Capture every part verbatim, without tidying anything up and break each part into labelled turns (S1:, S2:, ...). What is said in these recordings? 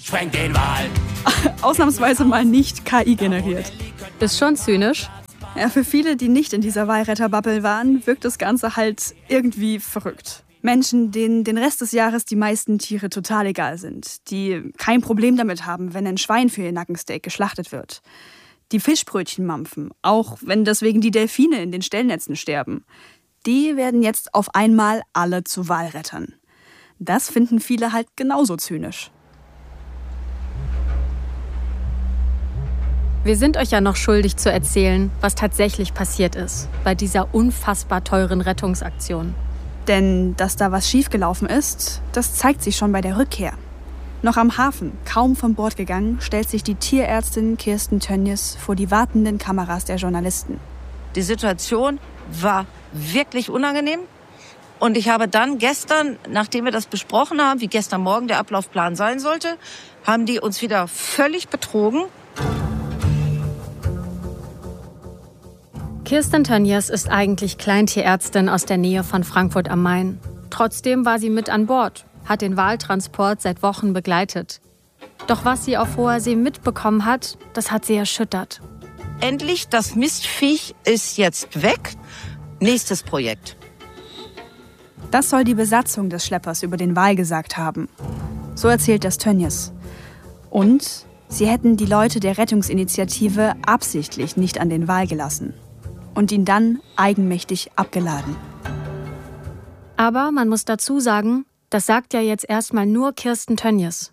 S1: Spreng den Wal.
S2: Ausnahmsweise mal nicht K I generiert.
S3: Ist schon zynisch.
S2: Ja, für viele, die nicht in dieser Walretter-Bubble waren, wirkt das Ganze halt irgendwie verrückt. Menschen, denen den Rest des Jahres die meisten Tiere total egal sind, die kein Problem damit haben, wenn ein Schwein für ihr Nackensteak geschlachtet wird. Die Fischbrötchen mampfen, auch wenn deswegen die Delfine in den Stellnetzen sterben. Die werden jetzt auf einmal alle zu Walrettern. Das finden viele halt genauso zynisch.
S3: Wir sind euch ja noch schuldig zu erzählen, was tatsächlich passiert ist bei dieser unfassbar teuren Rettungsaktion.
S2: Denn dass da was schiefgelaufen ist, das zeigt sich schon bei der Rückkehr. Noch am Hafen, kaum von Bord gegangen, stellt sich die Tierärztin Kirsten Tönjes vor die wartenden Kameras der Journalisten.
S4: Die Situation war wirklich unangenehm. Und ich habe dann gestern, nachdem wir das besprochen haben, wie gestern Morgen der Ablaufplan sein sollte, haben die uns wieder völlig betrogen.
S3: Kirsten Tönjes ist eigentlich Kleintierärztin aus der Nähe von Frankfurt am Main. Trotzdem war sie mit an Bord, hat den Waltransport seit Wochen begleitet. Doch was sie auf hoher See mitbekommen hat, das hat sie erschüttert.
S4: Endlich, das Mistviech ist jetzt weg. Nächstes Projekt.
S2: Das soll die Besatzung des Schleppers über den Wal gesagt haben. So erzählt das Tönjes. Und sie hätten die Leute der Rettungsinitiative absichtlich nicht an den Wal gelassen und ihn dann eigenmächtig abgeladen.
S3: Aber man muss dazu sagen, das sagt ja jetzt erstmal nur Kirsten Tönjes.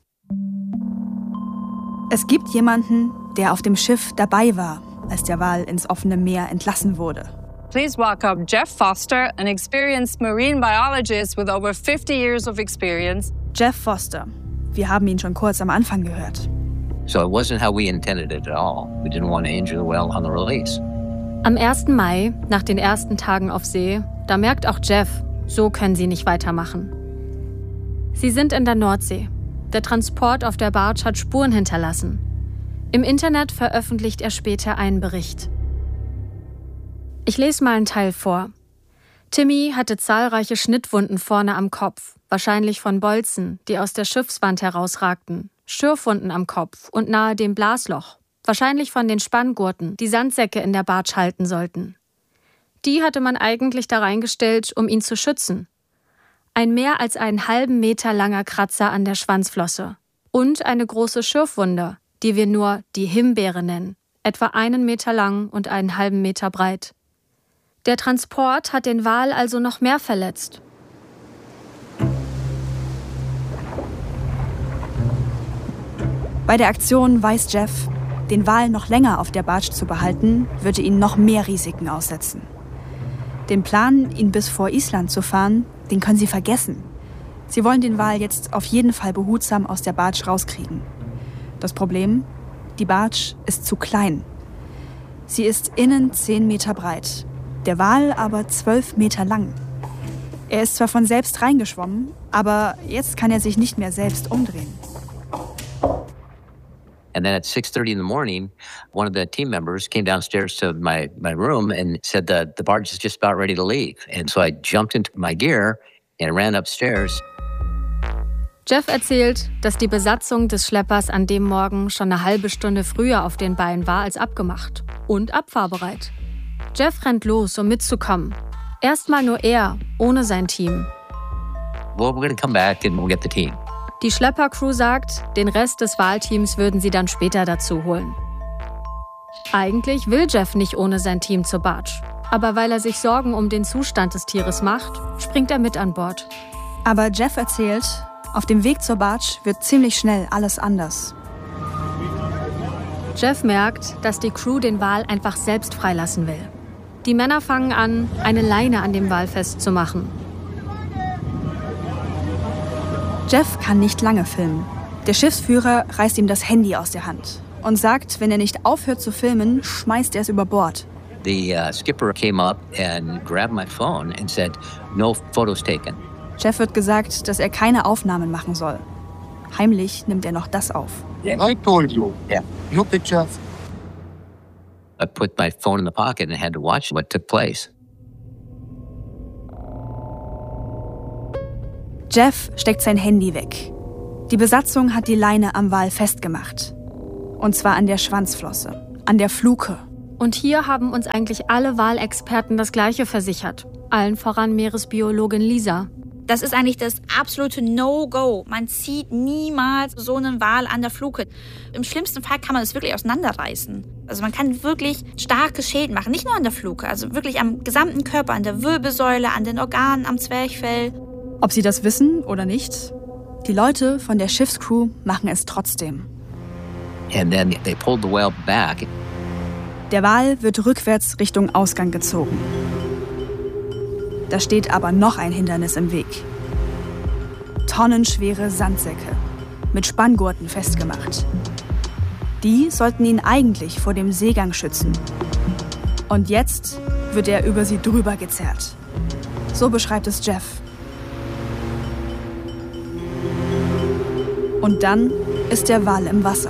S2: Es gibt jemanden, der auf dem Schiff dabei war, als der Wal ins offene Meer entlassen wurde.
S5: Please welcome Jeff Foster, an experienced marine biologist with over fifty years of experience.
S2: Jeff Foster. Wir haben ihn schon kurz am Anfang gehört.
S6: So it wasn't how we intended it at all. We didn't want to injure the whale on the release.
S3: Am ersten Mai, nach den ersten Tagen auf See, da merkt auch Jeff, so können sie nicht weitermachen. Sie sind in der Nordsee. Der Transport auf der Barge hat Spuren hinterlassen. Im Internet veröffentlicht er später einen Bericht. Ich lese mal einen Teil vor. Timmy hatte zahlreiche Schnittwunden vorne am Kopf, wahrscheinlich von Bolzen, die aus der Schiffswand herausragten, Schürfwunden am Kopf und nahe dem Blasloch, wahrscheinlich von den Spanngurten, die Sandsäcke in der Barge halten sollten. Die hatte man eigentlich da reingestellt, um ihn zu schützen. Ein mehr als einen halben Meter langer Kratzer an der Schwanzflosse und eine große Schürfwunde, die wir nur die Himbeere nennen, etwa einen Meter lang und einen halben Meter breit. Der Transport hat den Wal also noch mehr verletzt.
S2: Bei der Aktion weiß Jeff, den Wal noch länger auf der Barge zu behalten, würde ihn noch mehr Risiken aussetzen. Den Plan, ihn bis vor Island zu fahren, den können sie vergessen. Sie wollen den Wal jetzt auf jeden Fall behutsam aus der Barge rauskriegen. Das Problem? Die Barge ist zu klein. Sie ist innen zehn Meter breit, der Wal aber zwölf Meter lang. Er ist zwar von selbst reingeschwommen, aber jetzt kann er sich nicht mehr selbst umdrehen.
S6: And then at six thirty in the morning, one of the team members came downstairs to my, my room and said that the barge is just about ready to leave. And so I jumped into my gear and ran upstairs.
S3: Jeff erzählt, dass die Besatzung des Schleppers an dem Morgen schon eine halbe Stunde früher auf den Beinen war als abgemacht und abfahrbereit. Jeff rennt los, um mitzukommen. Erstmal nur er, ohne sein Team.
S6: Well, we're going to come back and we'll get the team.
S3: Die Schleppercrew sagt, den Rest des Walteams würden sie dann später dazu holen. Eigentlich will Jeff nicht ohne sein Team zur Barge. Aber weil er sich Sorgen um den Zustand des Tieres macht, springt er mit an Bord.
S2: Aber Jeff erzählt, auf dem Weg zur Barge wird ziemlich schnell alles anders.
S3: Jeff merkt, dass die Crew den Wal einfach selbst freilassen will. Die Männer fangen an, eine Leine an dem Wal festzumachen.
S2: Jeff kann nicht lange filmen. Der Schiffsführer reißt ihm das Handy aus der Hand und sagt, wenn er nicht aufhört zu filmen, schmeißt er es über Bord.
S6: The uh, skipper came up and grabbed my phone and said, no photos taken.
S2: Jeff wird gesagt, dass er keine Aufnahmen machen soll. Heimlich nimmt er noch das auf.
S7: I told you.
S6: Yeah.
S7: No pictures.
S6: I put my phone in the pocket and had to watch what took place.
S2: Jeff steckt sein Handy weg. Die Besatzung hat die Leine am Wal festgemacht. Und zwar an der Schwanzflosse, an der Fluke.
S3: Und hier haben uns eigentlich alle Walexperten das Gleiche versichert. Allen voran Meeresbiologin Lisa.
S1: Das ist eigentlich das absolute No-Go. Man zieht niemals so einen Wal an der Fluke. Im schlimmsten Fall kann man es wirklich auseinanderreißen. Also man kann wirklich starke Schäden machen, nicht nur an der Fluke, also wirklich am gesamten Körper, an der Wirbelsäule, an den Organen, am Zwerchfell.
S2: Ob sie das wissen oder nicht, die Leute von der Schiffscrew machen es trotzdem.
S6: And then they pulled the whale back.
S2: Der Wal wird rückwärts Richtung Ausgang gezogen. Da steht aber noch ein Hindernis im Weg. Tonnenschwere Sandsäcke, mit Spanngurten festgemacht. Die sollten ihn eigentlich vor dem Seegang schützen. Und jetzt wird er über sie drüber gezerrt. So beschreibt es Jeff. Und dann ist der Wal im Wasser.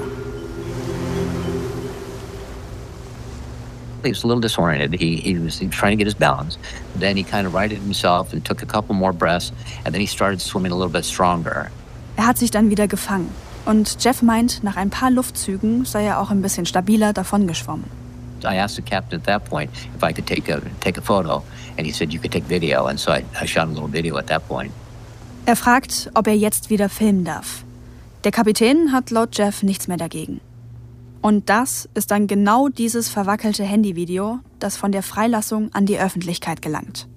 S6: He was a little disoriented. He, he was trying to get his balance. Then he kind of righted himself and took a couple more breaths. And then he started swimming a little bit stronger.
S2: Er hat sich dann wieder gefangen. Und Jeff meint, nach ein paar Luftzügen sei er auch ein bisschen stabiler davongeschwommen.
S6: I asked the captain at that point if I could take a, take a photo. And he said you could take video. And so I, I shot a little video at that point.
S2: Er fragt, ob er jetzt wieder filmen darf. Der Kapitän hat laut Jeff nichts mehr dagegen. Und das ist dann genau dieses verwackelte Handyvideo, das von der Freilassung an die Öffentlichkeit gelangt.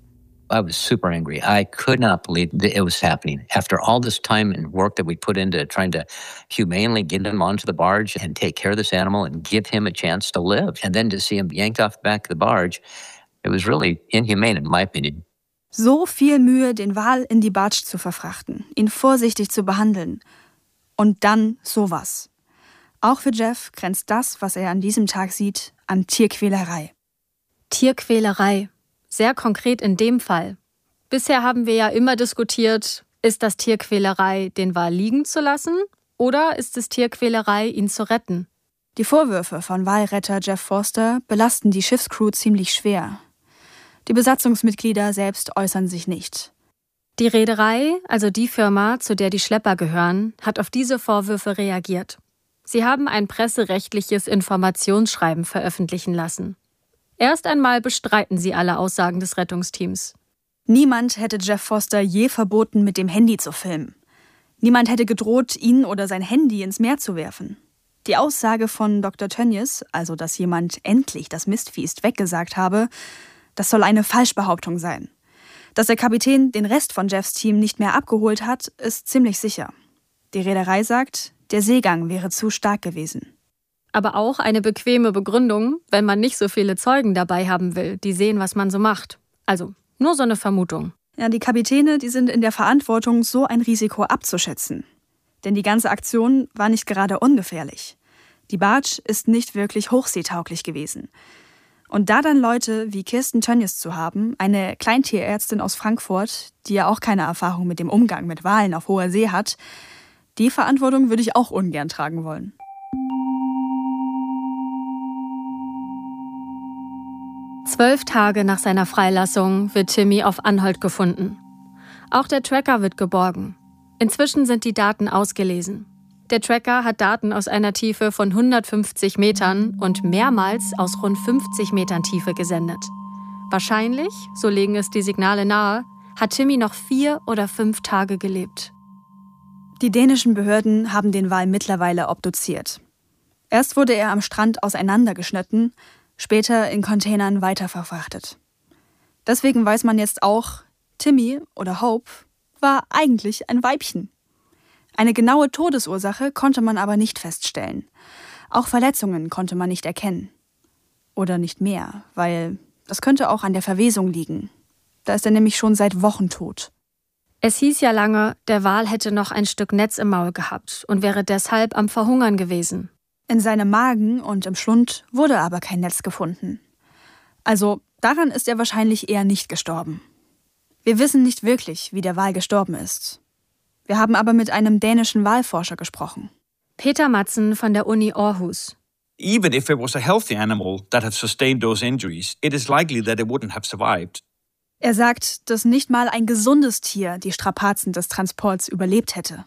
S6: I was super angry. I could not believe that it was happening. After all this time and work that we put into trying to humanely get him onto the barge and take care of this animal and give him a chance to live. And then to see him yanked off the back of the barge, it was really inhumane in my opinion.
S2: So viel Mühe, den Wal in die Barge zu verfrachten, ihn vorsichtig zu behandeln. Und dann sowas. Auch für Jeff grenzt das, was er an diesem Tag sieht, an Tierquälerei.
S3: Tierquälerei. Sehr konkret in dem Fall. Bisher haben wir ja immer diskutiert, ist das Tierquälerei, den Wal liegen zu lassen, oder ist es Tierquälerei, ihn zu retten?
S2: Die Vorwürfe von Walretter Jeff Forster belasten die Schiffscrew ziemlich schwer. Die Besatzungsmitglieder selbst äußern sich nicht.
S3: Die Reederei, also die Firma, zu der die Schlepper gehören, hat auf diese Vorwürfe reagiert. Sie haben ein presserechtliches Informationsschreiben veröffentlichen lassen. Erst einmal bestreiten sie alle Aussagen des Rettungsteams.
S2: Niemand hätte Jeff Forster je verboten, mit dem Handy zu filmen. Niemand hätte gedroht, ihn oder sein Handy ins Meer zu werfen. Die Aussage von Doktor Tönnies, also dass jemand endlich das Mistvieh weggesagt habe, das soll eine Falschbehauptung sein. Dass der Kapitän den Rest von Jeffs Team nicht mehr abgeholt hat, ist ziemlich sicher. Die Reederei sagt, der Seegang wäre zu stark gewesen.
S3: Aber auch eine bequeme Begründung, wenn man nicht so viele Zeugen dabei haben will, die sehen, was man so macht. Also nur so eine Vermutung.
S2: Ja, die Kapitäne, die sind in der Verantwortung, so ein Risiko abzuschätzen. Denn die ganze Aktion war nicht gerade ungefährlich. Die Barge ist nicht wirklich hochseetauglich gewesen. Und da dann Leute wie Kirsten Tönnies zu haben, eine Kleintierärztin aus Frankfurt, die ja auch keine Erfahrung mit dem Umgang mit Walen auf hoher See hat, die Verantwortung würde ich auch ungern tragen wollen.
S3: Zwölf Tage nach seiner Freilassung wird Timmy auf Anholt gefunden. Auch der Tracker wird geborgen. Inzwischen sind die Daten ausgelesen. Der Tracker hat Daten aus einer Tiefe von hundertfünfzig Metern und mehrmals aus rund fünfzig Metern Tiefe gesendet. Wahrscheinlich, so legen es die Signale nahe, hat Timmy noch vier oder fünf Tage gelebt.
S2: Die dänischen Behörden haben den Wal mittlerweile obduziert. Erst wurde er am Strand auseinandergeschnitten, später in Containern weiterverfrachtet. Deswegen weiß man jetzt auch, Timmy oder Hope war eigentlich ein Weibchen. Eine genaue Todesursache konnte man aber nicht feststellen. Auch Verletzungen konnte man nicht erkennen. Oder nicht mehr, weil das könnte auch an der Verwesung liegen. Da ist er nämlich schon seit Wochen tot.
S3: Es hieß ja lange, der Wal hätte noch ein Stück Netz im Maul gehabt und wäre deshalb am Verhungern gewesen.
S2: In seinem Magen und im Schlund wurde aber kein Netz gefunden. Also daran ist er wahrscheinlich eher nicht gestorben. Wir wissen nicht wirklich, wie der Wal gestorben ist. Wir haben aber mit einem dänischen Walforscher gesprochen.
S3: Peter Madsen von der Uni Aarhus.
S8: Even if it was a healthy animal that had sustained those injuries, it is likely that it wouldn't have survived.
S2: Er sagt, dass nicht mal ein gesundes Tier die Strapazen des Transports überlebt hätte.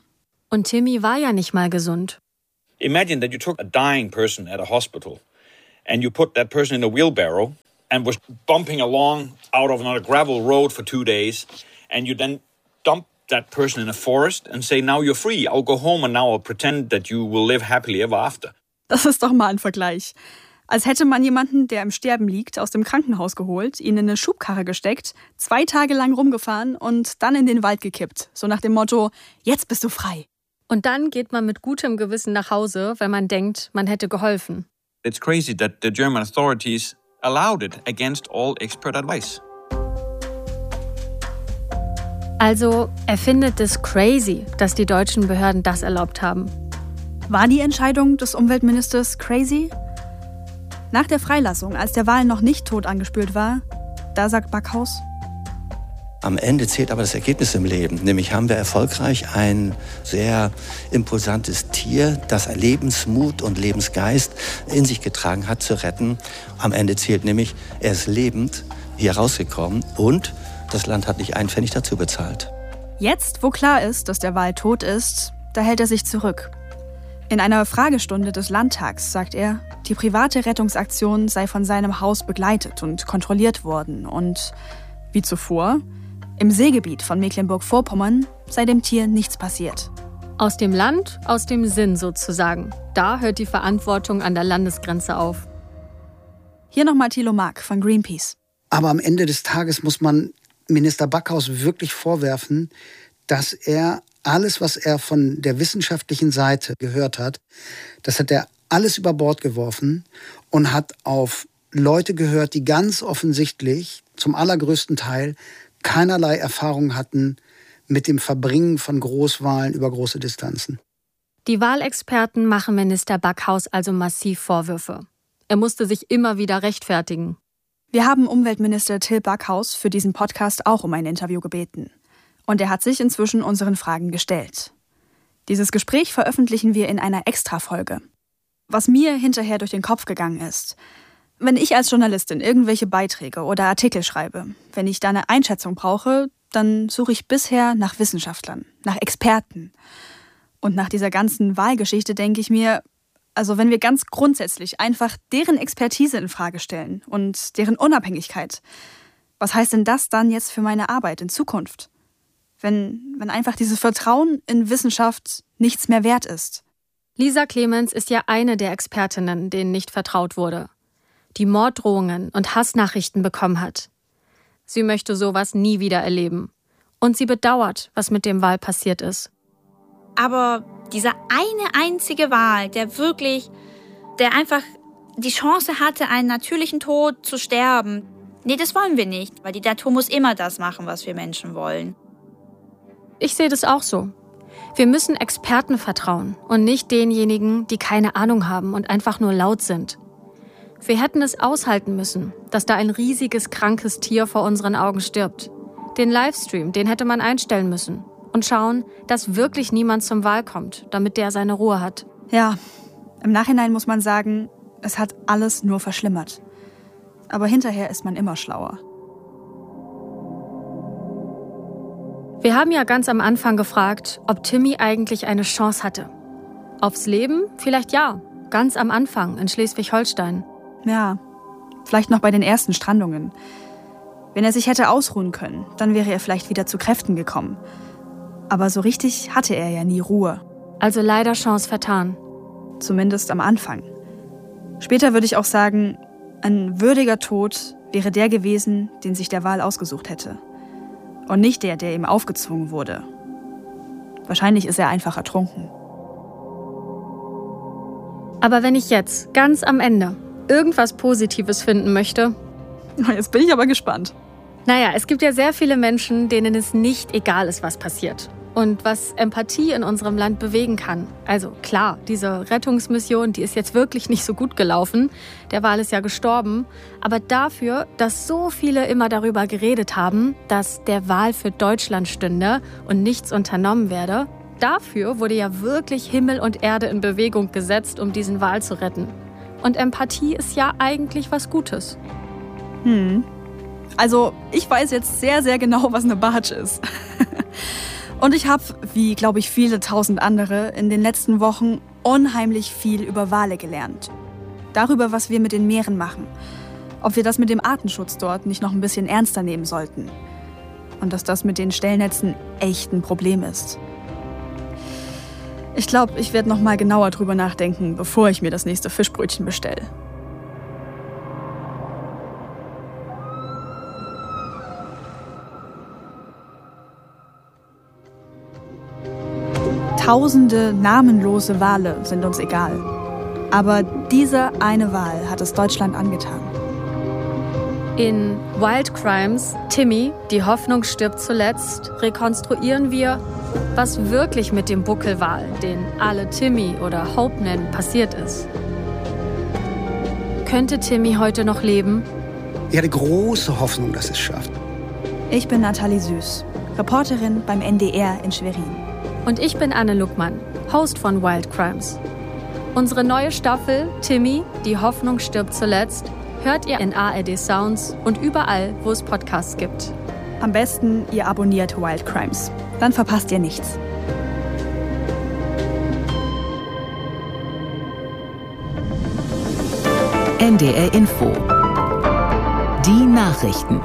S3: Und Timmy war ja nicht mal gesund.
S8: Imagine that you took a dying person at a hospital and you put that person in a wheelbarrow and was bumping along out of a gravel road for two days and you then dump that person in a forest and say, now you're free. I'll go home and now I'll pretend that you will live happily ever after.
S2: Das ist doch mal ein Vergleich. Als hätte man jemanden, der im Sterben liegt, aus dem Krankenhaus geholt, ihn in eine Schubkarre gesteckt, zwei Tage lang rumgefahren und dann in den Wald gekippt. So nach dem Motto, jetzt bist du frei.
S3: Und dann geht man mit gutem Gewissen nach Hause, weil man denkt, man hätte geholfen.
S8: It's crazy that the German authorities allowed it against all expert advice.
S3: Also, er findet es crazy, dass die deutschen Behörden das erlaubt haben.
S2: War die Entscheidung des Umweltministers crazy? Nach der Freilassung, als der Wal noch nicht tot angespült war, da sagt Backhaus:
S9: Am Ende zählt aber das Ergebnis im Leben. Nämlich haben wir erfolgreich ein sehr impulsantes Tier, das Lebensmut und Lebensgeist in sich getragen hat, zu retten. Am Ende zählt nämlich, er ist lebend hier rausgekommen und das Land hat nicht einen Pfennig dazu bezahlt.
S2: Jetzt, wo klar ist, dass der Wal tot ist, da hält er sich zurück. In einer Fragestunde des Landtags sagt er, die private Rettungsaktion sei von seinem Haus begleitet und kontrolliert worden und, wie zuvor, im Seegebiet von Mecklenburg-Vorpommern sei dem Tier nichts passiert.
S3: Aus dem Land, aus dem Sinn sozusagen. Da hört die Verantwortung an der Landesgrenze auf.
S2: Hier nochmal Thilo Mark von Greenpeace.
S10: Aber am Ende des Tages muss man Minister Backhaus wirklich vorwerfen, dass er alles, was er von der wissenschaftlichen Seite gehört hat, das hat er alles über Bord geworfen und hat auf Leute gehört, die ganz offensichtlich zum allergrößten Teil keinerlei Erfahrung hatten mit dem Verbringen von Großwalen über große Distanzen.
S3: Die Walexperten machen Minister Backhaus also massiv Vorwürfe. Er musste sich immer wieder rechtfertigen.
S2: Wir haben Umweltminister Till Backhaus für diesen Podcast auch um ein Interview gebeten. Und er hat sich inzwischen unseren Fragen gestellt. Dieses Gespräch veröffentlichen wir in einer Extra-Folge. Was mir hinterher durch den Kopf gegangen ist: Wenn ich als Journalistin irgendwelche Beiträge oder Artikel schreibe, wenn ich da eine Einschätzung brauche, dann suche ich bisher nach Wissenschaftlern, nach Experten. Und nach dieser ganzen Wahlgeschichte denke ich mir, also wenn wir ganz grundsätzlich einfach deren Expertise in Frage stellen und deren Unabhängigkeit, was heißt denn das dann jetzt für meine Arbeit in Zukunft? Wenn, wenn einfach dieses Vertrauen in Wissenschaft nichts mehr wert ist.
S3: Lisa Clemens ist ja eine der Expertinnen, denen nicht vertraut wurde, die Morddrohungen und Hassnachrichten bekommen hat. Sie möchte sowas nie wieder erleben. Und sie bedauert, was mit dem Wal passiert ist.
S1: Aber dieser eine einzige Wal, der wirklich, der einfach die Chance hatte, einen natürlichen Tod zu sterben, nee, das wollen wir nicht, weil die Natur muss immer das machen, was wir Menschen wollen.
S3: Ich sehe das auch so. Wir müssen Experten vertrauen und nicht denjenigen, die keine Ahnung haben und einfach nur laut sind. Wir hätten es aushalten müssen, dass da ein riesiges, krankes Tier vor unseren Augen stirbt. Den Livestream, den hätte man einstellen müssen. Und schauen, dass wirklich niemand zum Wal kommt, damit der seine Ruhe hat.
S2: Ja, im Nachhinein muss man sagen, es hat alles nur verschlimmert. Aber hinterher ist man immer schlauer.
S3: Wir haben ja ganz am Anfang gefragt, ob Timmy eigentlich eine Chance hatte. Aufs Leben? Vielleicht ja. Ganz am Anfang in Schleswig-Holstein.
S2: Ja, vielleicht noch bei den ersten Strandungen. Wenn er sich hätte ausruhen können, dann wäre er vielleicht wieder zu Kräften gekommen. Aber so richtig hatte er ja nie Ruhe.
S3: Also leider Chance vertan.
S2: Zumindest am Anfang. Später würde ich auch sagen, ein würdiger Tod wäre der gewesen, den sich der Wal ausgesucht hätte. Und nicht der, der ihm aufgezwungen wurde. Wahrscheinlich ist er einfach ertrunken.
S3: Aber wenn ich jetzt, ganz am Ende, irgendwas Positives finden möchte...
S2: Jetzt bin ich aber gespannt.
S3: Naja, es gibt ja sehr viele Menschen, denen es nicht egal ist, was passiert. Und was Empathie in unserem Land bewegen kann. Also klar, diese Rettungsmission, die ist jetzt wirklich nicht so gut gelaufen. Der Wal ist ja gestorben. Aber dafür, dass so viele immer darüber geredet haben, dass der Wal für Deutschland stünde und nichts unternommen werde, dafür wurde ja wirklich Himmel und Erde in Bewegung gesetzt, um diesen Wal zu retten. Und Empathie ist ja eigentlich was Gutes.
S2: Hm. Also, ich weiß jetzt sehr, sehr genau, was eine Barge ist. Und ich habe, wie glaube ich viele tausend andere, in den letzten Wochen unheimlich viel über Wale gelernt. Darüber, was wir mit den Meeren machen. Ob wir das mit dem Artenschutz dort nicht noch ein bisschen ernster nehmen sollten. Und dass das mit den Stellnetzen echt ein Problem ist. Ich glaube, ich werde noch mal genauer drüber nachdenken, bevor ich mir das nächste Fischbrötchen bestelle. Tausende namenlose Wale sind uns egal. Aber dieser eine Wal hat es Deutschland angetan.
S3: In Wild Crimes, Timmy, die Hoffnung stirbt zuletzt, rekonstruieren wir, was wirklich mit dem Buckelwal, den alle Timmy oder Hope nennen, passiert ist. Könnte Timmy heute noch leben?
S10: Ich hatte große Hoffnung, dass es schafft.
S2: Ich bin Nathalie Süß, Reporterin beim N D R in Schwerin.
S3: Und ich bin Anne Luckmann, Host von Wild Crimes. Unsere neue Staffel, Timmy, die Hoffnung stirbt zuletzt, hört ihr in A R D Sounds und überall, wo es Podcasts gibt.
S2: Am besten, ihr abonniert Wild Crimes. Dann verpasst ihr nichts.
S11: N D R Info. Die Nachrichten.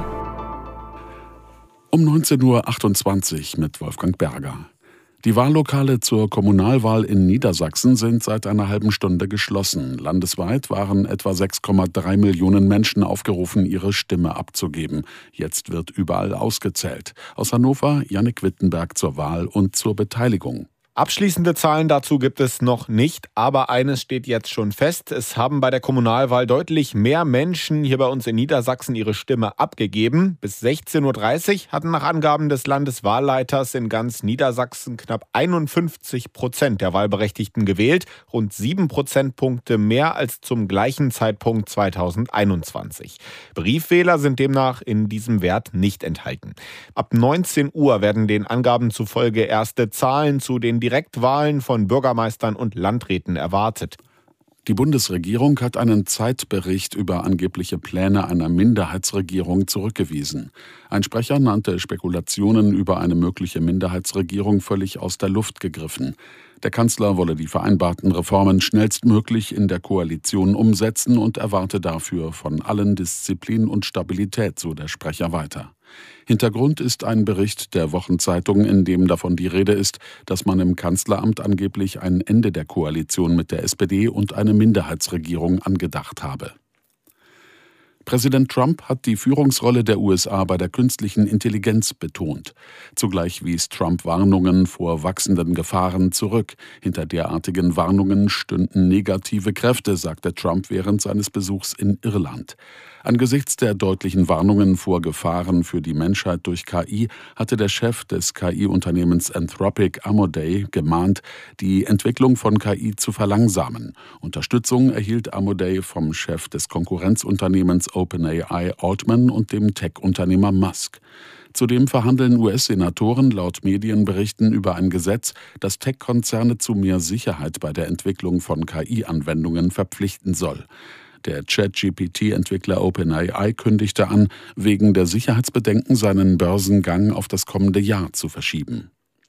S12: Um neunzehn Uhr achtundzwanzig mit Wolfgang Berger. Die Wahllokale zur Kommunalwahl in Niedersachsen sind seit einer halben Stunde geschlossen. Landesweit waren etwa sechs Komma drei Millionen Menschen aufgerufen, ihre Stimme abzugeben. Jetzt wird überall ausgezählt. Aus Hannover Jannik Wittenberg zur Wahl und zur Beteiligung.
S13: Abschließende Zahlen dazu gibt es noch nicht, aber eines steht jetzt schon fest. Es haben bei der Kommunalwahl deutlich mehr Menschen hier bei uns in Niedersachsen ihre Stimme abgegeben. Bis sechzehn Uhr dreißig hatten nach Angaben des Landeswahlleiters in ganz Niedersachsen knapp einundfünfzig Prozent der Wahlberechtigten gewählt, rund sieben Prozentpunkte mehr als zum gleichen Zeitpunkt zweitausendeinundzwanzig. Briefwähler sind demnach in diesem Wert nicht enthalten. Ab neunzehn Uhr werden den Angaben zufolge erste Zahlen zu den Direktwahlen von Bürgermeistern und Landräten erwartet.
S12: Die Bundesregierung hat einen Zeitbericht über angebliche Pläne einer Minderheitsregierung zurückgewiesen. Ein Sprecher nannte Spekulationen über eine mögliche Minderheitsregierung völlig aus der Luft gegriffen. Der Kanzler wolle die vereinbarten Reformen schnellstmöglich in der Koalition umsetzen und erwarte dafür von allen Disziplin und Stabilität, so der Sprecher weiter. Hintergrund ist ein Bericht der Wochenzeitung, in dem davon die Rede ist, dass man im Kanzleramt angeblich ein Ende der Koalition mit der S P D und eine Minderheitsregierung angedacht habe. Präsident Trump hat die Führungsrolle der U S A bei der künstlichen Intelligenz betont. Zugleich wies Trump Warnungen vor wachsenden Gefahren zurück. Hinter derartigen Warnungen stünden negative Kräfte, sagte Trump während seines Besuchs in Irland. Angesichts der deutlichen Warnungen vor Gefahren für die Menschheit durch K I hatte der Chef des K I-Unternehmens Anthropic, Amodei, gemahnt, die Entwicklung von K I zu verlangsamen. Unterstützung erhielt Amodei vom Chef des Konkurrenzunternehmens OpenAI, Altman, und dem Tech-Unternehmer Musk. Zudem verhandeln U S-Senatoren laut Medienberichten über ein Gesetz, das Tech-Konzerne zu mehr Sicherheit bei der Entwicklung von K I-Anwendungen verpflichten soll. Der Chat-G P T-Entwickler OpenAI kündigte an, wegen der Sicherheitsbedenken seinen Börsengang auf das kommende Jahr zu verschieben.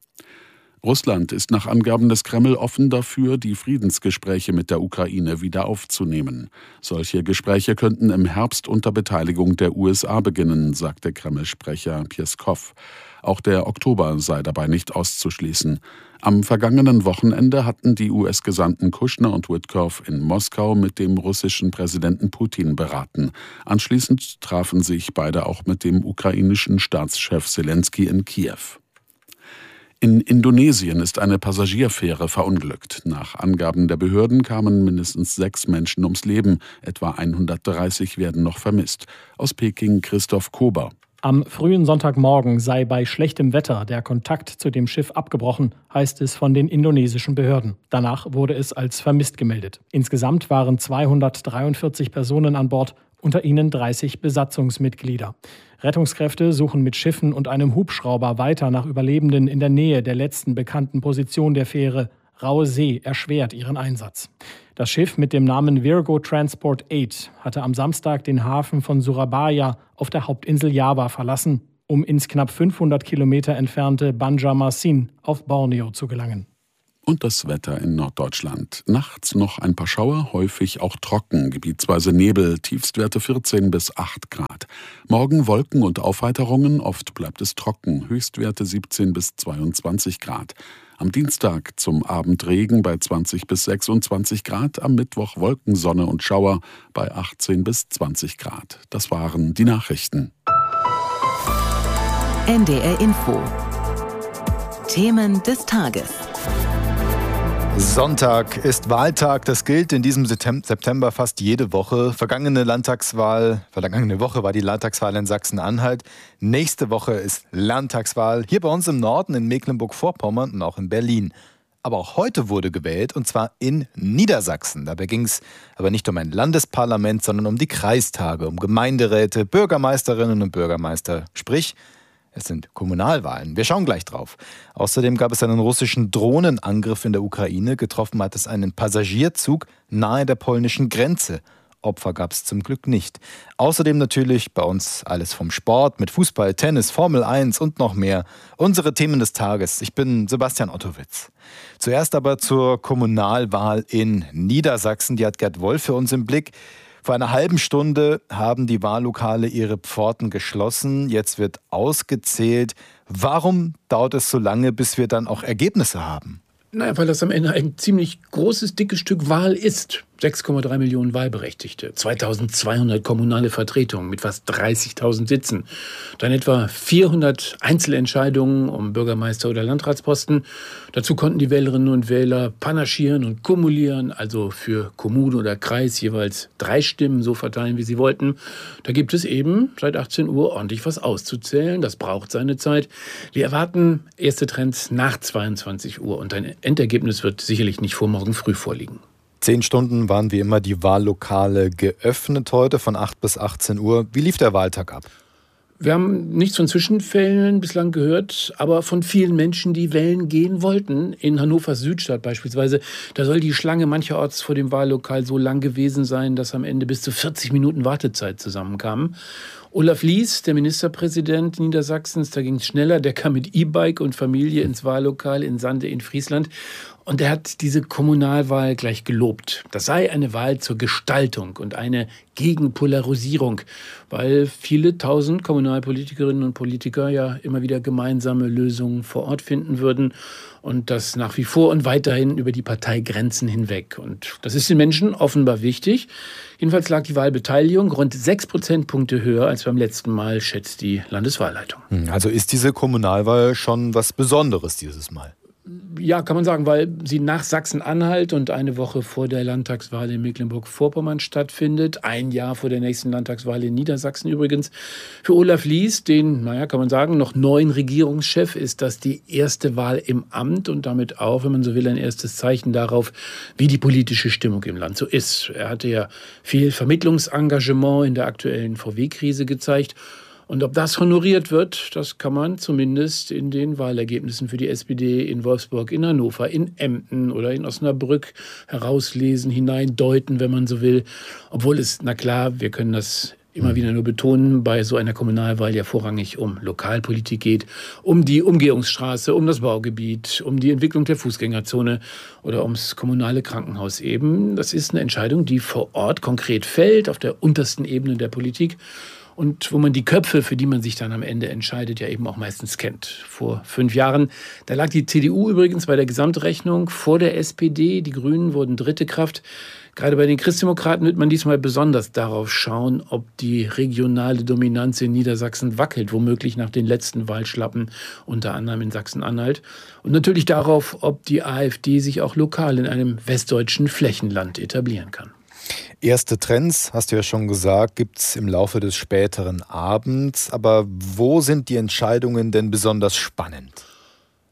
S12: Russland ist nach Angaben des Kreml offen dafür, die Friedensgespräche mit der Ukraine wieder aufzunehmen. Solche Gespräche könnten im Herbst unter Beteiligung der U S A beginnen, sagte Kreml-Sprecher Pjeskow. Auch der Oktober sei dabei nicht auszuschließen. Am vergangenen Wochenende hatten die U S-Gesandten Kushner und Witkoff in Moskau mit dem russischen Präsidenten Putin beraten. Anschließend trafen sich beide auch mit dem ukrainischen Staatschef Selenskyj in Kiew. In Indonesien ist eine Passagierfähre verunglückt. Nach Angaben der Behörden kamen mindestens sechs Menschen ums Leben. Etwa hundertdreißig werden noch vermisst. Aus Peking Christoph Kober.
S14: Am frühen Sonntagmorgen sei bei schlechtem Wetter der Kontakt zu dem Schiff abgebrochen, heißt es von den indonesischen Behörden. Danach wurde es als vermisst gemeldet. Insgesamt waren zweihundertdreiundvierzig Personen an Bord, unter ihnen dreißig Besatzungsmitglieder. Rettungskräfte suchen mit Schiffen und einem Hubschrauber weiter nach Überlebenden in der Nähe der letzten bekannten Position der Fähre. Raue See erschwert ihren Einsatz. Das Schiff mit dem Namen Virgo Transport acht hatte am Samstag den Hafen von Surabaya auf der Hauptinsel Java verlassen. um ins knapp fünfhundert Kilometer entfernte Banjarmasin auf Borneo zu gelangen.
S12: Und das Wetter in Norddeutschland. Nachts noch ein paar Schauer, häufig auch trocken, gebietsweise Nebel, Tiefstwerte vierzehn bis acht Grad. Morgen Wolken und Aufheiterungen, oft bleibt es trocken, Höchstwerte siebzehn bis zweiundzwanzig Grad. Am Dienstag zum Abend Regen bei zwanzig bis sechsundzwanzig Grad, am Mittwoch Wolken, Sonne und Schauer bei achtzehn bis zwanzig Grad. Das waren die Nachrichten.
S11: N D R Info. Themen des Tages.
S15: Sonntag ist Wahltag. Das gilt in diesem September fast jede Woche. Vergangene Landtagswahl, vergangene Woche war die Landtagswahl in Sachsen-Anhalt. Nächste Woche ist Landtagswahl hier bei uns im Norden in Mecklenburg-Vorpommern und auch in Berlin. Aber auch heute wurde gewählt, und zwar in Niedersachsen. Dabei ging es aber nicht um ein Landesparlament, sondern um die Kreistage, um Gemeinderäte, Bürgermeisterinnen und Bürgermeister. Sprich, es sind Kommunalwahlen. Wir schauen gleich drauf. Außerdem gab es einen russischen Drohnenangriff in der Ukraine. Getroffen hat es einen Passagierzug nahe der polnischen Grenze. Opfer gab es zum Glück nicht. Außerdem natürlich bei uns alles vom Sport mit Fußball, Tennis, Formel eins und noch mehr. Unsere Themen des Tages. Ich bin Sebastian Ottowitz. Zuerst aber zur Kommunalwahl in Niedersachsen. Die hat Gerd Wolf für uns im Blick. Vor einer halben Stunde haben die Wahllokale ihre Pforten geschlossen. Jetzt wird ausgezählt. Warum dauert es so lange, bis wir dann auch Ergebnisse haben?
S16: Naja, weil das am Ende ein ziemlich großes, dickes Stück Wahl ist. sechs Komma drei Millionen Wahlberechtigte, zweitausendzweihundert kommunale Vertretungen mit fast dreißigtausend Sitzen, dann etwa vierhundert Einzelentscheidungen um Bürgermeister- oder Landratsposten. Dazu konnten die Wählerinnen und Wähler panaschieren und kumulieren, also für Kommune oder Kreis jeweils drei Stimmen so verteilen, wie sie wollten. Da gibt es eben seit achtzehn Uhr ordentlich was auszuzählen. Das braucht seine Zeit. Wir erwarten erste Trends nach zweiundzwanzig Uhr und ein Endergebnis wird sicherlich nicht vor morgen früh vorliegen.
S15: Zehn Stunden waren wie immer die Wahllokale geöffnet heute von acht bis achtzehn Uhr. Wie lief der Wahltag ab?
S16: Wir haben nichts von Zwischenfällen bislang gehört, aber von vielen Menschen, die wählen gehen wollten. In Hannovers Südstadt beispielsweise, da soll die Schlange mancherorts vor dem Wahllokal so lang gewesen sein, dass am Ende bis zu vierzig Minuten Wartezeit zusammenkamen. Olaf Lies, der Ministerpräsident Niedersachsens, da ging es schneller. Der kam mit E-Bike und Familie ins Wahllokal in Sande in Friesland. Und er hat diese Kommunalwahl gleich gelobt. Das sei eine Wahl zur Gestaltung und eine Gegenpolarisierung, weil viele tausend Kommunalpolitikerinnen und Politiker ja immer wieder gemeinsame Lösungen vor Ort finden würden. Und das nach wie vor und weiterhin über die Parteigrenzen hinweg. Und das ist den Menschen offenbar wichtig. Jedenfalls lag die Wahlbeteiligung rund sechs Prozentpunkte höher als beim letzten Mal, schätzt die Landeswahlleitung.
S15: Also ist diese Kommunalwahl schon was Besonderes dieses Mal?
S16: Ja, kann man sagen, weil sie nach Sachsen-Anhalt und eine Woche vor der Landtagswahl in Mecklenburg-Vorpommern stattfindet. Ein Jahr vor der nächsten Landtagswahl in Niedersachsen übrigens. Für Olaf Lies, den, naja, kann man sagen, noch neuen Regierungschef, ist das die erste Wahl im Amt und damit auch, wenn man so will, ein erstes Zeichen darauf, wie die politische Stimmung im Land so ist. Er hatte ja viel Vermittlungsengagement in der aktuellen V W-Krise gezeigt. Und ob das honoriert wird, das kann man zumindest in den Wahlergebnissen für die S P D in Wolfsburg, in Hannover, in Emden oder in Osnabrück herauslesen, hineindeuten, wenn man so will. Obwohl es, na klar, wir können das immer wieder nur betonen, bei so einer Kommunalwahl ja vorrangig um Lokalpolitik geht, um die Umgehungsstraße, um das Baugebiet, um die Entwicklung der Fußgängerzone oder ums kommunale Krankenhaus eben. Das ist eine Entscheidung, die vor Ort konkret fällt, auf der untersten Ebene der Politik. Und wo man die Köpfe, für die man sich dann am Ende entscheidet, ja eben auch meistens kennt. Vor fünf Jahren, da lag die C D U übrigens bei der Gesamtrechnung vor der S P D. Die Grünen wurden dritte Kraft. Gerade bei den Christdemokraten wird man diesmal besonders darauf schauen, ob die regionale Dominanz in Niedersachsen wackelt, womöglich nach den letzten Wahlschlappen, unter anderem in Sachsen-Anhalt. Und natürlich darauf, ob die AfD sich auch lokal in einem westdeutschen Flächenland etablieren kann.
S15: Erste Trends, hast du ja schon gesagt, gibt es im Laufe des späteren Abends. Aber wo sind die Entscheidungen denn besonders spannend?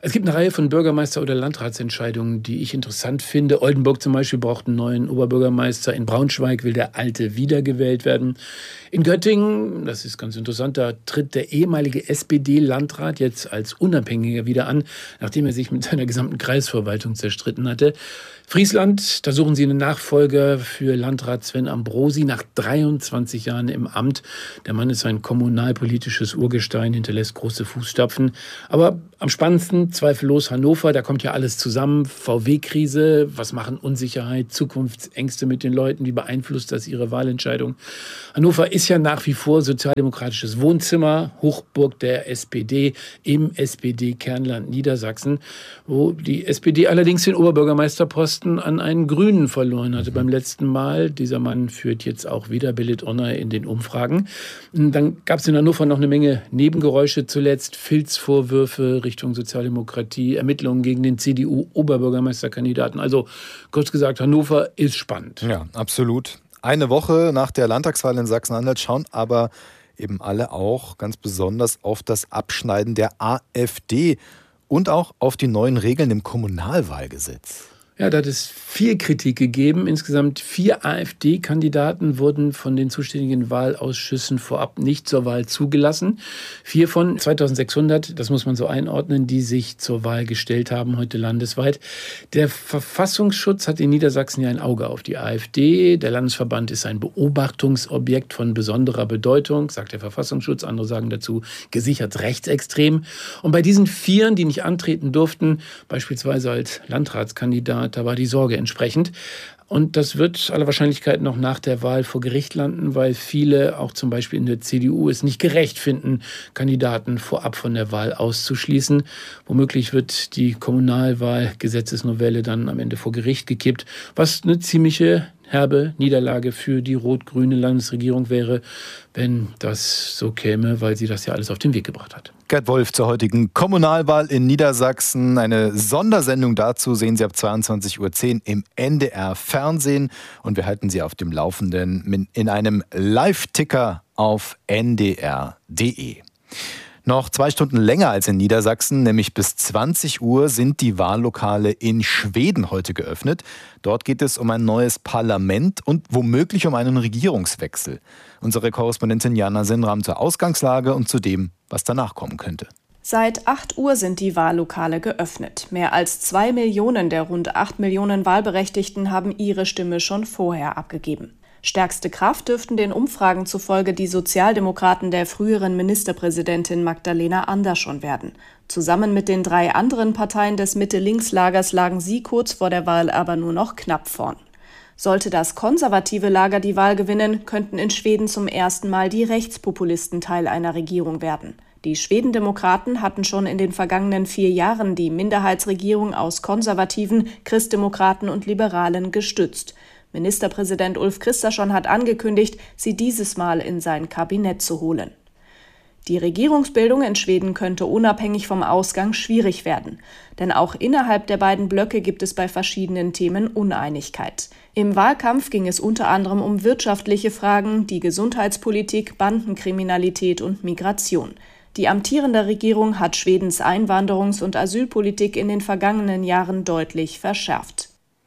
S16: Es gibt eine Reihe von Bürgermeister- oder Landratsentscheidungen, die ich interessant finde. Oldenburg zum Beispiel braucht einen neuen Oberbürgermeister. In Braunschweig will der Alte wiedergewählt werden. In Göttingen, das ist ganz interessant, da tritt der ehemalige S P D-Landrat jetzt als Unabhängiger wieder an, nachdem er sich mit seiner gesamten Kreisverwaltung zerstritten hatte. Friesland, da suchen sie einen Nachfolger für Landrat Sven Ambrosi nach dreiundzwanzig Jahren im Amt. Der Mann ist ein kommunalpolitisches Urgestein, hinterlässt große Fußstapfen. Aber am spannendsten zweifellos Hannover, da kommt ja alles zusammen. V W-Krise, was machen Unsicherheit, Zukunftsängste mit den Leuten, wie beeinflusst das ihre Wahlentscheidung? Hannover ist ja nach wie vor sozialdemokratisches Wohnzimmer, Hochburg der S P D im S P D-Kernland Niedersachsen, wo die S P D allerdings den Oberbürgermeisterposten an einen Grünen verloren hatte beim letzten Mal. Dieser Mann führt jetzt auch wieder Billit Onay in den Umfragen. Dann gab es in Hannover noch eine Menge Nebengeräusche zuletzt, Filzvorwürfe Richtung Sozialdemokratie, Ermittlungen gegen den C D U-Oberbürgermeisterkandidaten. Also kurz gesagt, Hannover ist spannend.
S15: Ja, absolut. Eine Woche nach der Landtagswahl in Sachsen-Anhalt schauen aber eben alle auch ganz besonders auf das Abschneiden der AfD und auch auf die neuen Regeln im Kommunalwahlgesetz.
S16: Ja, da hat es viel Kritik gegeben. Insgesamt vier AfD-Kandidaten wurden von den zuständigen Wahlausschüssen vorab nicht zur Wahl zugelassen. Vier von zweitausendsechshundert, das muss man so einordnen, die sich zur Wahl gestellt haben, heute landesweit. Der Verfassungsschutz hat in Niedersachsen ja ein Auge auf die AfD. Der Landesverband ist ein Beobachtungsobjekt von besonderer Bedeutung, sagt der Verfassungsschutz. Andere sagen dazu gesichert rechtsextrem. Und bei diesen Vieren, die nicht antreten durften, beispielsweise als Landratskandidat, da war die Sorge entsprechend. Und das wird aller Wahrscheinlichkeit noch nach der Wahl vor Gericht landen, weil viele, auch zum Beispiel in der C D U, es nicht gerecht finden, Kandidaten vorab von der Wahl auszuschließen. Womöglich wird die Kommunalwahlgesetzesnovelle dann am Ende vor Gericht gekippt, was eine ziemliche herbe Niederlage für die rot-grüne Landesregierung wäre, wenn das so käme, weil sie das ja alles auf den Weg gebracht hat.
S15: Gerd Wolf zur heutigen Kommunalwahl in Niedersachsen. Eine Sondersendung dazu sehen Sie ab zweiundzwanzig Uhr zehn im N D R Fernsehen. Und wir halten Sie auf dem Laufenden in einem Live-Ticker auf N D R punkt D E. Noch zwei Stunden länger als in Niedersachsen, nämlich bis zwanzig Uhr, sind die Wahllokale in Schweden heute geöffnet. Dort geht es um ein neues Parlament und womöglich um einen Regierungswechsel. Unsere Korrespondentin Jana Sinram zur Ausgangslage und zu dem, was danach kommen könnte.
S17: Seit acht Uhr sind die Wahllokale geöffnet. Mehr als zwei Millionen der rund acht Millionen Wahlberechtigten haben ihre Stimme schon vorher abgegeben. Stärkste Kraft dürften den Umfragen zufolge die Sozialdemokraten der früheren Ministerpräsidentin Magdalena Andersson werden. Zusammen mit den drei anderen Parteien des Mitte-Links-Lagers lagen sie kurz vor der Wahl aber nur noch knapp vorn. Sollte das konservative Lager die Wahl gewinnen, könnten in Schweden zum ersten Mal die Rechtspopulisten Teil einer Regierung werden. Die Schwedendemokraten hatten schon in den vergangenen vier Jahren die Minderheitsregierung aus Konservativen, Christdemokraten und Liberalen gestützt. Ministerpräsident Ulf Kristersson hat angekündigt, sie dieses Mal in sein Kabinett zu holen. Die Regierungsbildung in Schweden könnte unabhängig vom Ausgang schwierig werden. Denn auch innerhalb der beiden Blöcke gibt es bei verschiedenen Themen Uneinigkeit. Im Wahlkampf ging es unter anderem um wirtschaftliche Fragen, die Gesundheitspolitik, Bandenkriminalität und Migration. Die amtierende Regierung hat Schwedens Einwanderungs- und Asylpolitik in den vergangenen Jahren deutlich verschärft.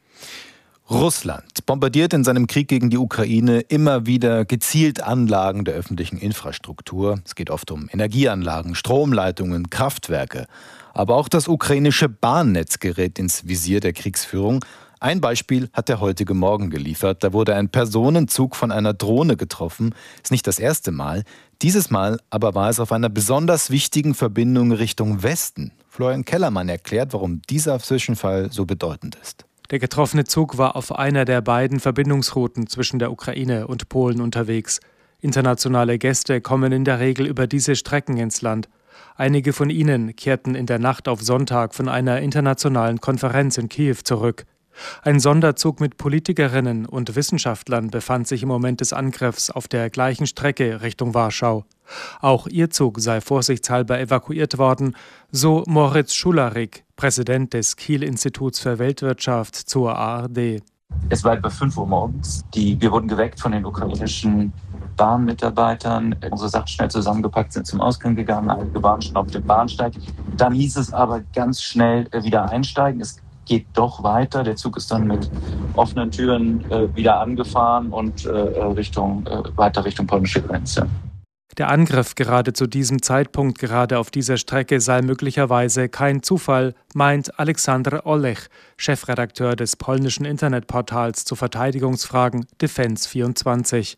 S15: Russland bombardiert in seinem Krieg gegen die Ukraine immer wieder gezielt Anlagen der öffentlichen Infrastruktur. Es geht oft um Energieanlagen, Stromleitungen, Kraftwerke. Aber auch das ukrainische Bahnnetz gerät ins Visier der Kriegsführung. Ein Beispiel hat der heutige Morgen geliefert. Da wurde ein Personenzug von einer Drohne getroffen. Ist nicht das erste Mal. Dieses Mal aber war es auf einer besonders wichtigen Verbindung Richtung Westen. Florian Kellermann erklärt, warum dieser Zwischenfall so bedeutend ist.
S18: Der getroffene Zug war auf einer der beiden Verbindungsrouten zwischen der Ukraine und Polen unterwegs. Internationale Gäste kommen in der Regel über diese Strecken ins Land. Einige von ihnen kehrten in der Nacht auf Sonntag von einer internationalen Konferenz in Kiew zurück. Ein Sonderzug mit Politikerinnen und Wissenschaftlern befand sich im Moment des Angriffs auf der gleichen Strecke Richtung Warschau. Auch ihr Zug sei vorsichtshalber evakuiert worden, so Moritz Schularik, Präsident des Kiel-Instituts für Weltwirtschaft zur A R D.
S19: Es war etwa fünf Uhr morgens. Die, wir wurden geweckt von den ukrainischen Bahnmitarbeitern. Unsere Sachen schnell zusammengepackt, sind zum Ausgang gegangen, einige waren schon auf dem Bahnsteig. Dann hieß es aber ganz schnell wieder einsteigen. Es geht doch weiter. Der Zug ist dann mit offenen Türen äh, wieder angefahren und äh, Richtung, äh, weiter Richtung polnische Grenze.
S18: Der Angriff gerade zu diesem Zeitpunkt, gerade auf dieser Strecke, sei möglicherweise kein Zufall, meint Aleksander Olech, Chefredakteur des polnischen Internetportals zu Verteidigungsfragen Defense vierundzwanzig.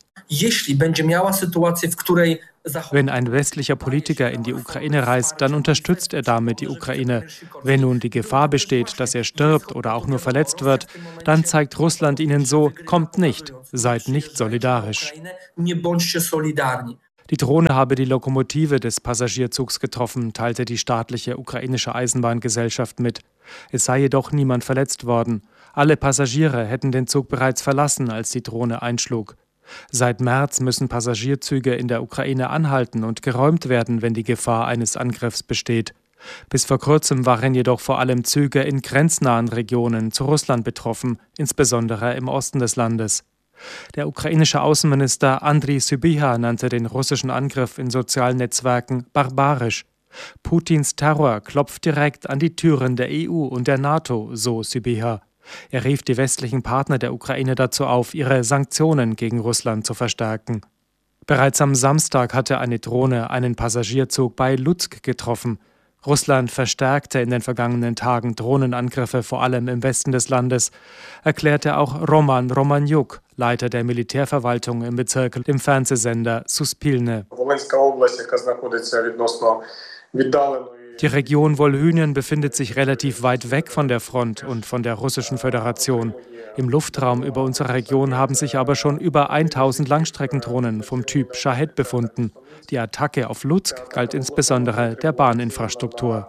S18: Wenn ein westlicher Politiker in die Ukraine reist, dann unterstützt er damit die Ukraine. Wenn nun die Gefahr besteht, dass er stirbt oder auch nur verletzt wird, dann zeigt Russland ihnen so, kommt nicht, seid nicht solidarisch. Die Drohne habe die Lokomotive des Passagierzugs getroffen, teilte die staatliche ukrainische Eisenbahngesellschaft mit. Es sei jedoch niemand verletzt worden. Alle Passagiere hätten den Zug bereits verlassen, als die Drohne einschlug. Seit März müssen Passagierzüge in der Ukraine anhalten und geräumt werden, wenn die Gefahr eines Angriffs besteht. Bis vor kurzem waren jedoch vor allem Züge in grenznahen Regionen zu Russland betroffen, insbesondere im Osten des Landes. Der ukrainische Außenminister Andriy Sybiha nannte den russischen Angriff in sozialen Netzwerken barbarisch. Putins Terror klopft direkt an die Türen der E U und der NATO, so Sybiha. Er rief die westlichen Partner der Ukraine dazu auf, ihre Sanktionen gegen Russland zu verstärken. Bereits am Samstag hatte eine Drohne einen Passagierzug bei Lutsk getroffen. Russland verstärkte in den vergangenen Tagen Drohnenangriffe, vor allem im Westen des Landes, erklärte auch Roman Romaniuk, Leiter der Militärverwaltung im Bezirk, dem Fernsehsender Suspilne. Die Region Wolhynien befindet sich relativ weit weg von der Front und von der Russischen Föderation. Im Luftraum über unsere Region haben sich aber schon über tausend Langstreckendrohnen vom Typ Shahed befunden. Die Attacke auf Lutsk galt insbesondere der Bahninfrastruktur.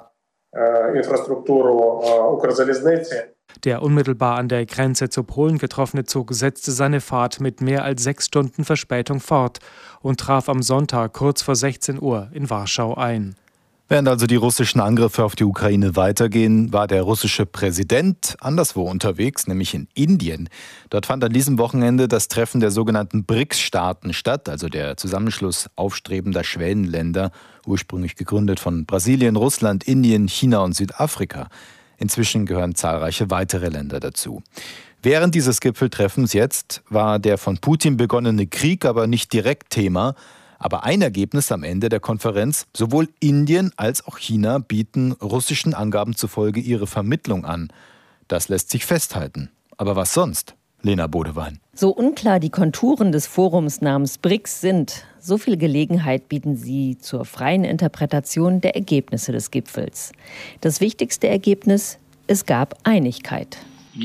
S18: Der unmittelbar an der Grenze zu Polen getroffene Zug setzte seine Fahrt mit mehr als sechs Stunden Verspätung fort und traf am Sonntag kurz vor sechzehn Uhr in Warschau ein.
S15: Während also die russischen Angriffe auf die Ukraine weitergehen, war der russische Präsident anderswo unterwegs, nämlich in Indien. Dort fand an diesem Wochenende das Treffen der sogenannten B R I C S-Staaten statt, also der Zusammenschluss aufstrebender Schwellenländer, ursprünglich gegründet von Brasilien, Russland, Indien, China und Südafrika. Inzwischen gehören zahlreiche weitere Länder dazu. Während dieses Gipfeltreffens jetzt war der von Putin begonnene Krieg aber nicht direkt Thema. Aber ein Ergebnis am Ende der Konferenz: sowohl Indien als auch China bieten russischen Angaben zufolge ihre Vermittlung an. Das lässt sich festhalten. Aber was sonst? Lena Bodewein.
S20: So unklar die Konturen des Forums namens B R I C S sind, so viel Gelegenheit bieten sie zur freien Interpretation der Ergebnisse des Gipfels. Das wichtigste Ergebnis: es gab Einigkeit.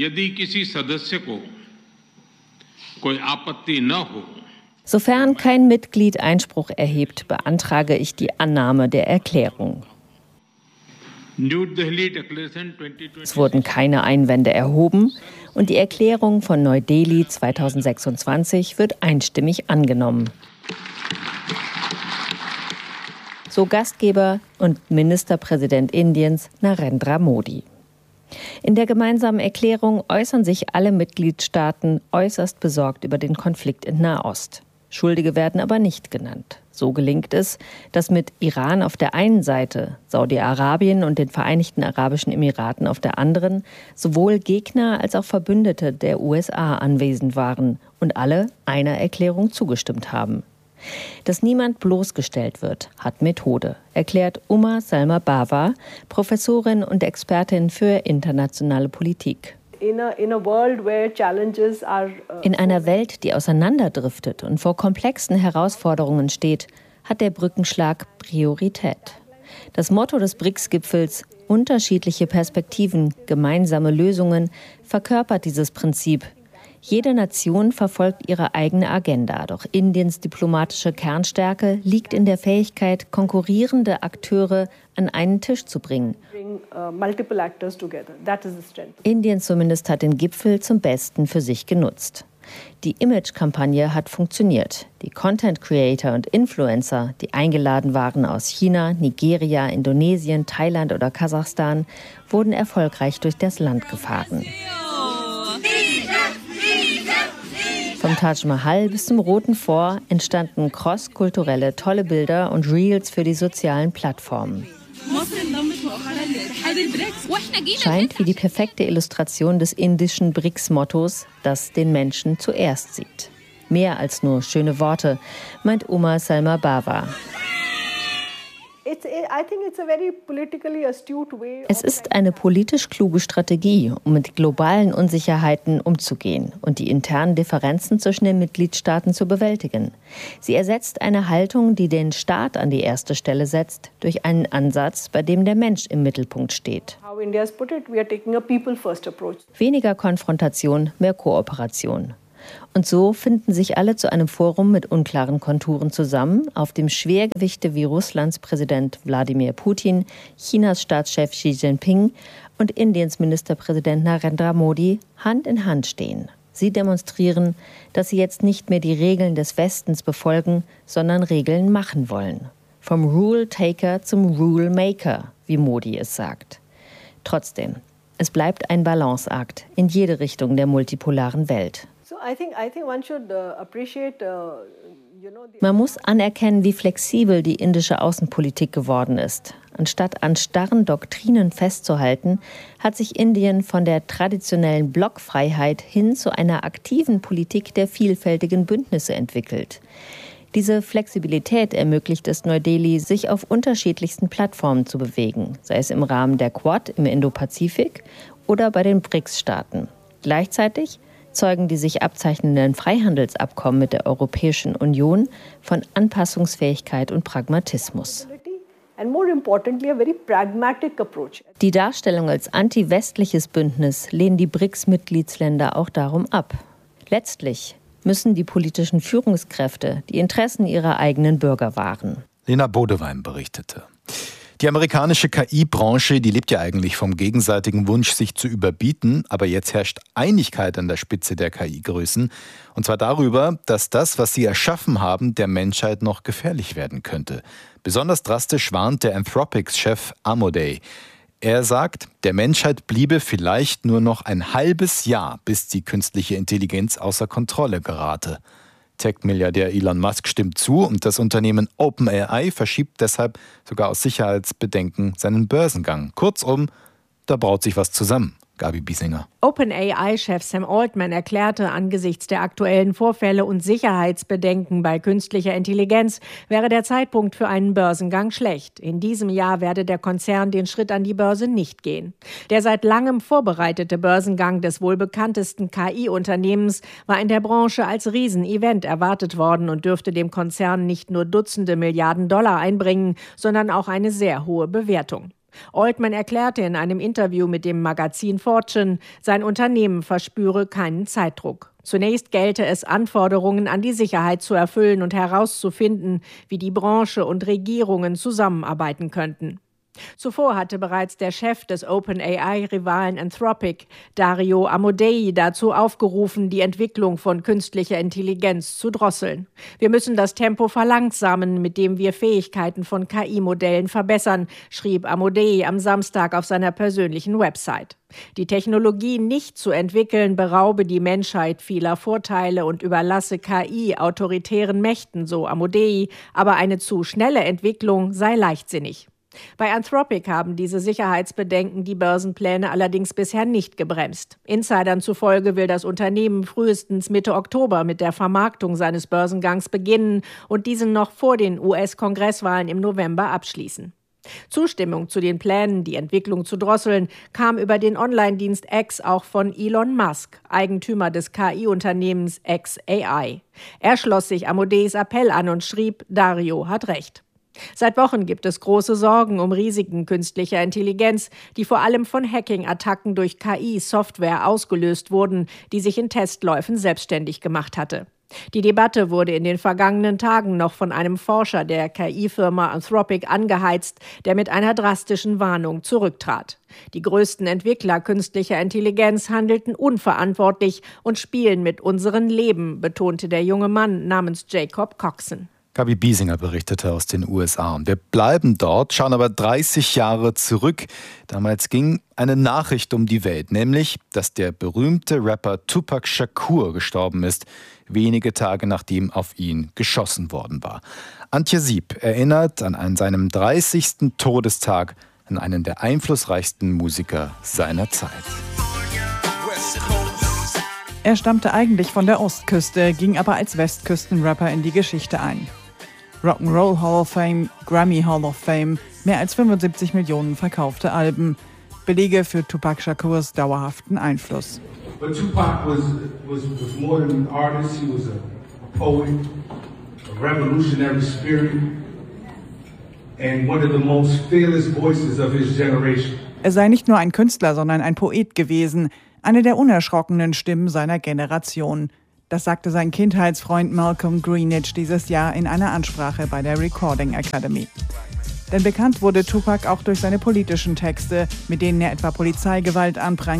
S20: Sofern kein Mitglied Einspruch erhebt, beantrage ich die Annahme der Erklärung. Es wurden keine Einwände erhoben und die Erklärung von Neu-Delhi zweitausendsechsundzwanzig wird einstimmig angenommen. So Gastgeber und Ministerpräsident Indiens Narendra Modi. In der gemeinsamen Erklärung äußern sich alle Mitgliedstaaten äußerst besorgt über den Konflikt in Nahost. Schuldige werden aber nicht genannt. So gelingt es, dass mit Iran auf der einen Seite, Saudi-Arabien und den Vereinigten Arabischen Emiraten auf der anderen, sowohl Gegner als auch Verbündete der U S A anwesend waren und alle einer Erklärung zugestimmt haben. Dass niemand bloßgestellt wird, hat Methode, erklärt Uma Salma Bawa, Professorin und Expertin für internationale Politik. In einer Welt, die auseinanderdriftet und vor komplexen Herausforderungen steht, hat der Brückenschlag Priorität. Das Motto des B R I C S-Gipfels, unterschiedliche Perspektiven, gemeinsame Lösungen, verkörpert dieses Prinzip. Jede Nation verfolgt ihre eigene Agenda, doch Indiens diplomatische Kernstärke liegt in der Fähigkeit, konkurrierende Akteure an einen Tisch zu bringen. Indien zumindest hat den Gipfel zum Besten für sich genutzt. Die Image-Kampagne hat funktioniert. Die Content-Creator und Influencer, die eingeladen waren aus China, Nigeria, Indonesien, Thailand oder Kasachstan, wurden erfolgreich durch das Land gefahren. Vom Vom Taj Mahal bis zum Roten Fort entstanden crosskulturelle tolle Bilder und Reels für die sozialen Plattformen. Scheint wie die perfekte Illustration des indischen B R I C S-Mottos, das den Menschen zuerst sieht. Mehr als nur schöne Worte, meint Uma Salma Bawa. Es ist eine politisch kluge Strategie, um mit globalen Unsicherheiten umzugehen und die internen Differenzen zwischen den Mitgliedstaaten zu bewältigen. Sie ersetzt eine Haltung, die den Staat an die erste Stelle setzt, durch einen Ansatz, bei dem der Mensch im Mittelpunkt steht. Weniger Konfrontation, mehr Kooperation. Und so finden sich alle zu einem Forum mit unklaren Konturen zusammen, auf dem Schwergewichte wie Russlands Präsident Wladimir Putin, Chinas Staatschef Xi Jinping und Indiens Ministerpräsident Narendra Modi Hand in Hand stehen. Sie demonstrieren, dass sie jetzt nicht mehr die Regeln des Westens befolgen, sondern Regeln machen wollen. Vom Rule-Taker zum Rule-Maker, wie Modi es sagt. Trotzdem, es bleibt ein Balanceakt in jede Richtung der multipolaren Welt. Man muss anerkennen, wie flexibel die indische Außenpolitik geworden ist. Anstatt an starren Doktrinen festzuhalten, hat sich Indien von der traditionellen Blockfreiheit hin zu einer aktiven Politik der vielfältigen Bündnisse entwickelt. Diese Flexibilität ermöglicht es Neu-Delhi, sich auf unterschiedlichsten Plattformen zu bewegen, sei es im Rahmen der Quad im Indopazifik oder bei den B R I C S-Staaten. Gleichzeitig zeugen die sich abzeichnenden Freihandelsabkommen mit der Europäischen Union von Anpassungsfähigkeit und Pragmatismus. Die Darstellung als anti-westliches Bündnis lehnen die B R I C S-Mitgliedsländer auch darum ab. Letztlich müssen die politischen Führungskräfte die Interessen ihrer eigenen Bürger wahren.
S15: Lena Bodewein berichtete. Die amerikanische K I-Branche, die lebt ja eigentlich vom gegenseitigen Wunsch, sich zu überbieten. Aber jetzt herrscht Einigkeit an der Spitze der K I-Größen. Und zwar darüber, dass das, was sie erschaffen haben, der Menschheit noch gefährlich werden könnte. Besonders drastisch warnt der Anthropics-Chef Amodei. Er sagt, der Menschheit bliebe vielleicht nur noch ein halbes Jahr, bis die künstliche Intelligenz außer Kontrolle gerate. Tech-Milliardär Elon Musk stimmt zu und das Unternehmen OpenAI verschiebt deshalb sogar aus Sicherheitsbedenken seinen Börsengang. Kurzum, da braut sich was zusammen. Gabi Biesinger.
S21: OpenAI-Chef Sam Altman erklärte, angesichts der aktuellen Vorfälle und Sicherheitsbedenken bei künstlicher Intelligenz wäre der Zeitpunkt für einen Börsengang schlecht. In diesem Jahr werde der Konzern den Schritt an die Börse nicht gehen. Der seit langem vorbereitete Börsengang des wohl bekanntesten K I-Unternehmens war in der Branche als Riesenevent erwartet worden und dürfte dem Konzern nicht nur Dutzende Milliarden Dollar einbringen, sondern auch eine sehr hohe Bewertung. Altman erklärte in einem Interview mit dem Magazin Fortune, sein Unternehmen verspüre keinen Zeitdruck. Zunächst gelte es, Anforderungen an die Sicherheit zu erfüllen und herauszufinden, wie die Branche und Regierungen zusammenarbeiten könnten. Zuvor hatte bereits der Chef des OpenAI-Rivalen Anthropic, Dario Amodei, dazu aufgerufen, die Entwicklung von künstlicher Intelligenz zu drosseln. Wir müssen das Tempo verlangsamen, mit dem wir Fähigkeiten von K I-Modellen verbessern, schrieb Amodei am Samstag auf seiner persönlichen Website. Die Technologie nicht zu entwickeln, beraube die Menschheit vieler Vorteile und überlasse K I autoritären Mächten, so Amodei, aber eine zu schnelle Entwicklung sei leichtsinnig. Bei Anthropic haben diese Sicherheitsbedenken die Börsenpläne allerdings bisher nicht gebremst. Insidern zufolge will das Unternehmen frühestens Mitte Oktober mit der Vermarktung seines Börsengangs beginnen und diesen noch vor den U S-Kongresswahlen im November abschließen. Zustimmung zu den Plänen, die Entwicklung zu drosseln, kam über den Online-Dienst X auch von Elon Musk, Eigentümer des K I-Unternehmens xAI. Er schloss sich Amodeis Appell an und schrieb, Dario hat recht. Seit Wochen gibt es große Sorgen um Risiken künstlicher Intelligenz, die vor allem von Hacking-Attacken durch K I-Software ausgelöst wurden, die sich in Testläufen selbstständig gemacht hatte. Die Debatte wurde in den vergangenen Tagen noch von einem Forscher der K I-Firma Anthropic angeheizt, der mit einer drastischen Warnung zurücktrat. Die größten Entwickler künstlicher Intelligenz handelten unverantwortlich und spielen mit unserem Leben, betonte der junge Mann namens Jacob Coxon.
S15: Gabi Biesinger berichtete aus den U S A. Und wir bleiben dort, schauen aber dreißig Jahre zurück. Damals ging eine Nachricht um die Welt, nämlich, dass der berühmte Rapper Tupac Shakur gestorben ist, wenige Tage nachdem auf ihn geschossen worden war. Antje Sieb erinnert an, an seinem dreißigsten Todestag an einen der einflussreichsten Musiker seiner Zeit.
S4: Er stammte eigentlich von der Ostküste, ging aber als Westküstenrapper in die Geschichte ein. Rock'n'Roll Hall of Fame, Grammy Hall of Fame, mehr als fünfundsiebzig Millionen verkaufte Alben. Belege für Tupac Shakurs dauerhaften Einfluss.
S22: But Tupac was, was, was more than an artist, he was a poet, a revolutionary spirit, and one of the most fearless voices of his generation.
S4: Er sei nicht nur ein Künstler, sondern ein Poet gewesen, eine der unerschrockenen Stimmen seiner Generation. Das sagte sein Kindheitsfreund Malcolm Greenidge dieses Jahr in einer Ansprache bei der Recording Academy. Denn bekannt wurde Tupac auch durch seine politischen Texte, mit denen er etwa Polizeigewalt anprangerte